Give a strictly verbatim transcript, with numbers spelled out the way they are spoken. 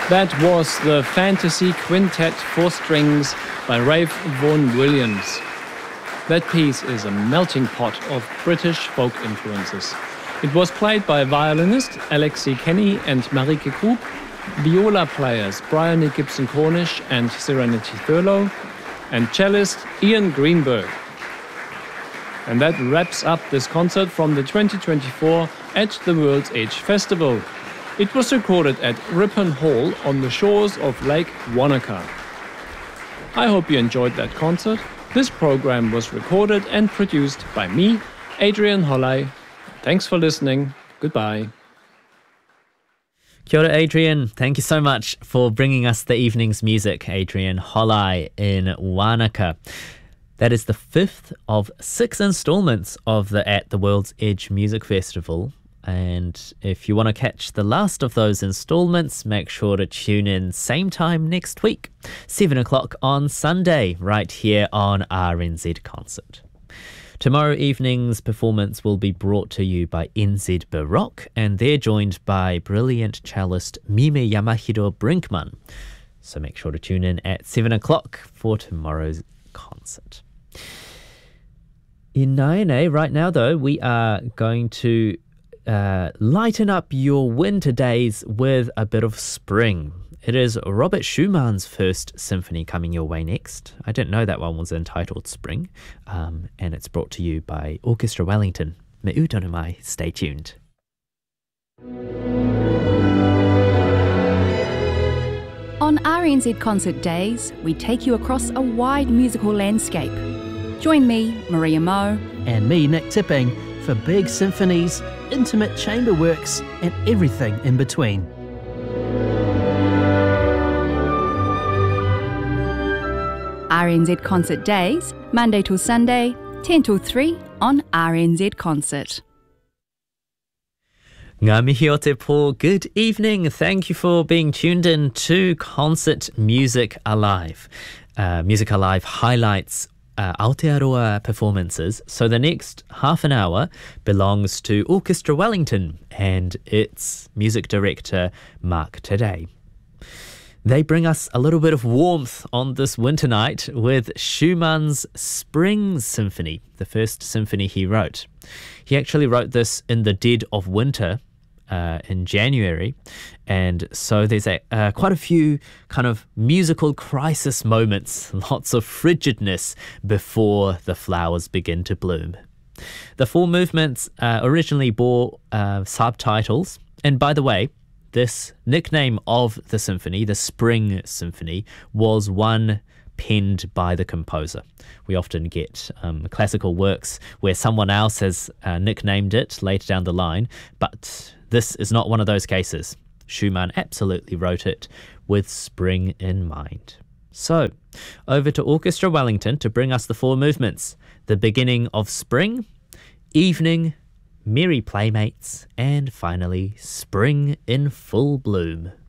That was the Fantasy Quintet for Strings by Ralph Vaughan Williams. That piece is a melting pot of British folk influences. It was played by violinist Alexi Kenny and Marike Krug, viola players Bryony Gibson Cornish and Serenity Thurlow, and cellist Ian Greenberg. And that wraps up this concert from the twenty twenty-four at the World's Edge Festival. It was recorded at Ripon Hall on the shores of Lake Wanaka. I hope you enjoyed that concert. This program was recorded and produced by me, Adrian Holley. Thanks for listening. Goodbye. Kia ora, Adrian. Thank you so much for bringing us the evening's music, Adrian Holley in Wanaka. That is the fifth of six installments of the At the World's Edge Music Festival. And if you want to catch the last of those installments, make sure to tune in same time next week, seven o'clock on Sunday, right here on R N Z Concert. Tomorrow evening's performance will be brought to you by N Z Baroque, and they're joined by brilliant cellist Mime Yamahiro Brinkman. So make sure to tune in at seven o'clock for tomorrow's concert. In Naene, right now though, we are going to Uh, lighten up your winter days with a bit of spring. It is Robert Schumann's first symphony coming your way next. I didn't know that one was entitled Spring, um, and it's brought to you by Orchestra Wellington. Me utonu mai, stay tuned. On R N Z Concert Days, we take you across a wide musical landscape. Join me, Maria Moe, and me, Nick Tipping, for big symphonies, intimate chamber works, and everything in between. R N Z Concert Days, Monday till Sunday, ten till three on R N Z Concert. Ngā mihi o te pō, good evening. Thank you for being tuned in to Concert Music Alive. Uh, Music Alive highlights Uh, Aotearoa performances. So the next half an hour belongs to Orchestra Wellington and its music director, Mark Today. They bring us a little bit of warmth on this winter night with Schumann's Spring Symphony, the first symphony he wrote. He actually wrote this in the dead of winter, Uh, in January, and so there's a, uh, quite a few kind of musical crisis moments, lots of frigidness before the flowers begin to bloom. The four movements uh, originally bore uh, subtitles, and by the way, this nickname of the symphony, the Spring Symphony, was one penned by the composer. We often get um, classical works where someone else has uh, nicknamed it later down the line, but this is not one of those cases. Schumann absolutely wrote it with spring in mind. So, over to Orchestra Wellington to bring us the four movements: the beginning of spring, evening, merry playmates, and finally, spring in full bloom.